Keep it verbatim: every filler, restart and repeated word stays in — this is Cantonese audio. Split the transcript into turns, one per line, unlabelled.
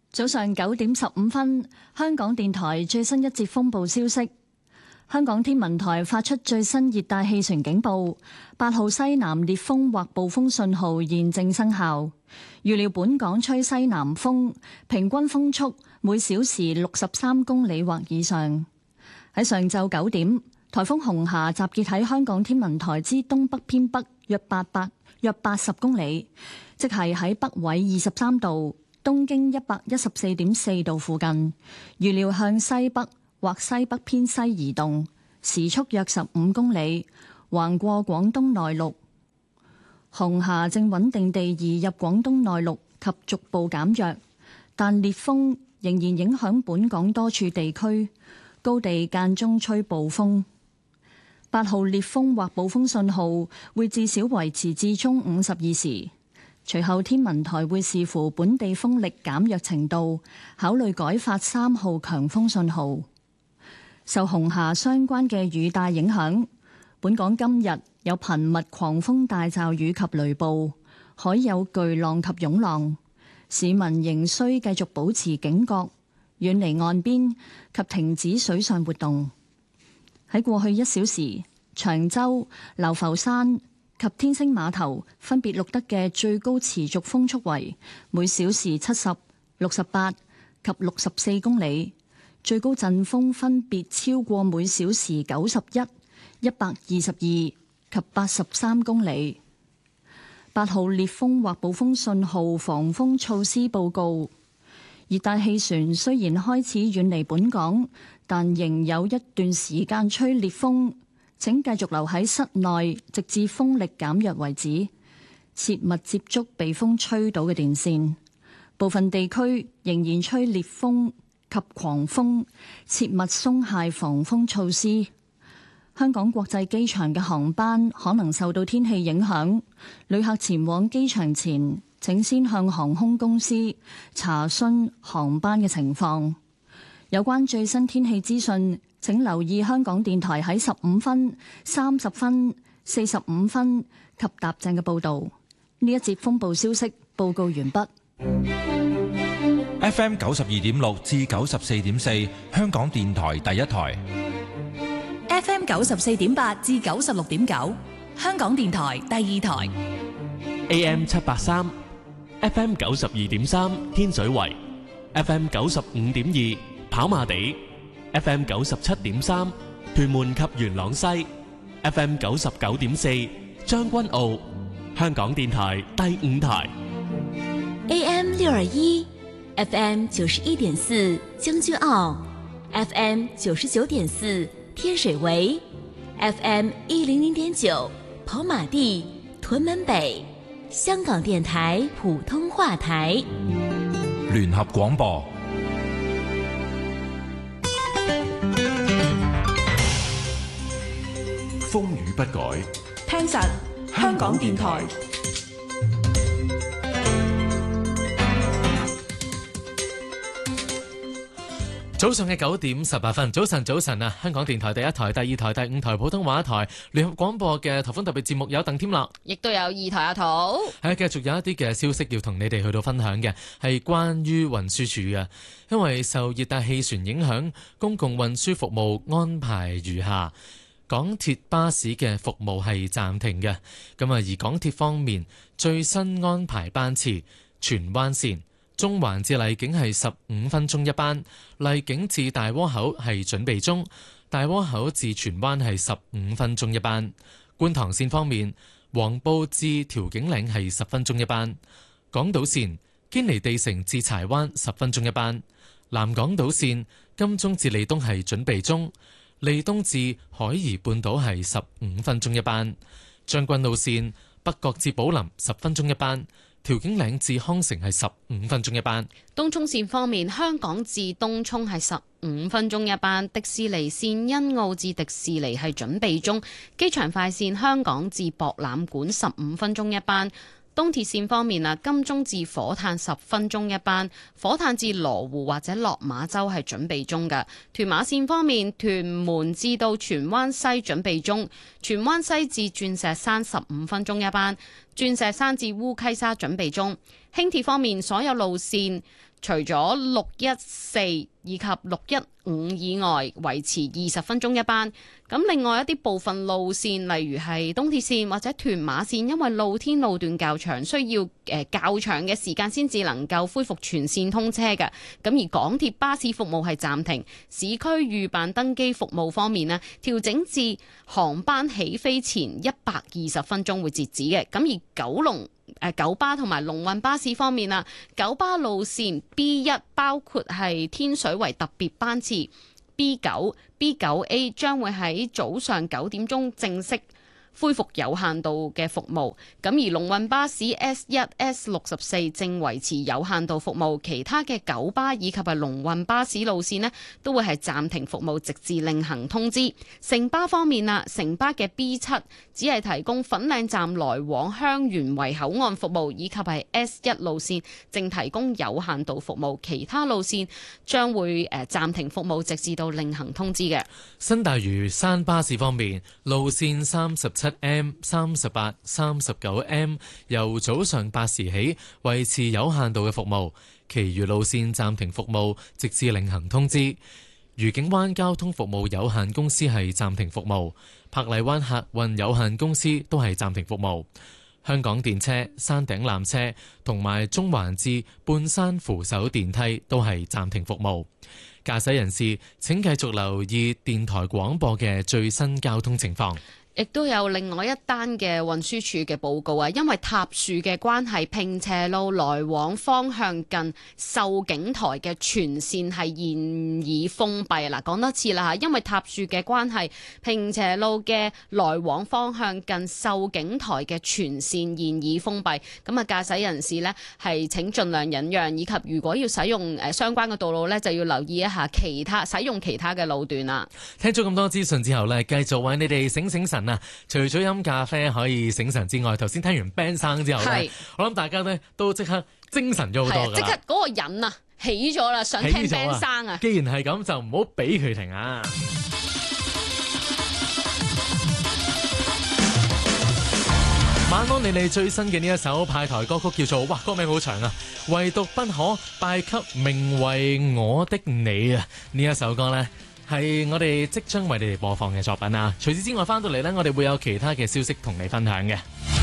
早上九點十五分，香港電台最新一節風暴消息。香港天文台發出最新熱帶氣旋警報，八號西南烈風或暴風信號現正生效。預料本港吹西南風，平均風速每小時六十三公里或以上。喺上晝九點，颱風紅霞集結喺香港天文台之東北偏北約八百約八十公里，即係喺北緯二十三度、東經一百一十四點四度附近。預料向西北或西北偏西移動，時速約十五公里，橫過廣東內陸。紅霞正穩定地移入廣東內陸及逐步減弱，但烈風仍然影響本港多處地區，高地間中吹暴風。八號烈風或暴風信號會至少維持至中午十二時，隨後天文台會視乎本地風力減弱程度，考慮改發三號強風信號。受紅霞相關嘅雨帶影響，本港今日有頻密狂風大驟雨及雷暴，海有巨浪及湧浪，市民仍需繼續保持警覺，遠離岸邊及停止水上活動。喺過去一小時，長洲、流浮山及天星碼頭分別錄得嘅最高持續風速為每小時七十、六十八及六十四公里。最高陣風分別超過每小時九十一、一百二十二及八十三公里。八號烈風或暴風信號防風措施報告：熱帶氣旋雖然開始遠離本港，但仍有一段時間吹烈風，請繼續留喺室內，直至風力減弱為止。切勿接觸被風吹倒嘅電線。部分地區仍然吹烈風及狂風，切勿鬆懈防風措施。香港國際機場嘅航班可能受到天氣影響，旅客前往機場前，請先向航空公司查詢航班嘅情況。有關最新天氣資訊，請留意香港電台喺十五分、三十分、四十五分及踏正嘅報導。呢一節風暴消息報告完畢。
F M 九十二點六至九十四點四，香港電台第一台。
F M 九十四點八至九十六點九，香港電台第二台。
A M 七八三，F M 九十二點三，天水圍；F M 九十五點二，跑馬地；F M 九十七點三，屯門及元朗西；F M 九十九點四，將軍澳。香港電台第五台。
A M 六二一，F M 九十一點四，將軍澳；F M 九十九點四，天水圍；F M 一零零點九，跑馬地、屯門北。香港電台普通話台。
聯合廣播。
風雨不改，
聽實香港電台。
早上嘅九點十八分，早晨早晨啊！香港電台第一台、第二台、第五台普通話台聯合廣播嘅颱風特別節目有鄧添樂，
亦都有二台阿桃。
係繼續有一啲嘅消息要同你哋去到分享嘅，係關於運輸署嘅，因為受熱帶氣旋影響，公共運輸服務安排如下：港鐵巴士嘅服務係暫停嘅，咁啊，而港鐵方面最新安排班次，荃灣線中環至荔景係十五分鐘一班，荔景至大窩口係準備中，大窩口至荃灣係十五分鐘一班。觀塘線方面，黃埔至調景嶺係十分鐘一班，港島線堅尼地城至柴灣十分鐘一班，南港島線金鐘至利東係準備中，利東至海怡半島係十五分鐘一班，將軍澳線北角至寶林十分鐘一班，調景嶺至康城係十五分鐘一班。
東涌線方面，香港至東涌係十五分鐘一班，迪士尼線欣澳至迪士尼係準備中，機場快線香港至博覽館十五分鐘一班。東鐵線方面啊，金鐘至火炭十分鐘一班，火炭至羅湖或者落馬洲係準備中嘅。屯馬線方面，屯門至到荃灣西準備中，荃灣西至鑽石山十五分鐘一班， 鑽石山至烏溪沙準備中。輕鐵方面，所有路線除咗六一四以及六一五以外，維持二十分鐘一班。咁另外一啲部分路線，例如係東鐵線或者屯馬線，因為露天路段較長，需要誒、呃、較長嘅時間先至能夠恢復全線通車嘅。咁而港鐵巴士服務係暫停。市區預辦登機服務方面呢，調整至航班起飛前一百二十分鐘會截止嘅。咁而九龍誒九巴同埋龍運巴士方面啊，九巴路線 B 一包括係天水圍特別班次 B 九、B 九 A 將會喺早上九點鐘正式恢復有限度嘅服務，咁而龍運巴士 S 一、S 六十四正維持有限度服務，其他嘅九巴以及係龍運巴士路線呢都會係暫停服務，直至另行通知。城巴方面啊，城巴嘅 B 七只係提供粉嶺站來往香園圍口岸服務，以及係 S 一路線正提供有限度服務，其他路線將會誒暫停服務，直至到另行通知嘅。
新大嶼山巴士方面，路線三十七 M、三十八、三十九 M 由早上八時起維持有限度嘅服務，其餘路線暫停服務，直至另行通知。愉景灣交通服務有限公司係暫停服務，珀麗灣客運有限公司都係暫停服務。香港電車、山頂纜車同埋中環至半山扶手電梯都係暫停服務。駕駛人士請繼續留意電台廣播嘅最新交通情況。
亦都有另外一單嘅運輸署嘅報告啊，因為塌樹嘅關係，坪輋路來往方向近秀景台嘅全線係現已封閉。嗱，講多次啦嚇，因為塌樹嘅關係，坪輋路嘅來往方向近秀景台嘅全線現已封閉。咁啊，駕駛人士呢係請盡量忍讓，以及如果要使用誒相關嘅道路呢，就要留意一下其他使用其他嘅路段啦。
聽咗咁多資訊之後呢，繼續為你哋醒醒神。除咗飲咖啡可以醒神之外，頭先聽完 band 聲之後咧，我諗大家咧都即刻精神咗好多㗎，
即刻嗰個癮啊起咗啦，想聽 band 聲啊！
既然係咁，就唔好俾佢停啊！晚安，你哋最新嘅呢一首派台歌曲叫做，哇，歌名好長啊！唯獨不可拜給名為我的你啊！呢一首歌呢，係我哋即將為你哋播放嘅作品啊！除此之外，翻到嚟呢，我哋會有其他嘅消息同你分享嘅。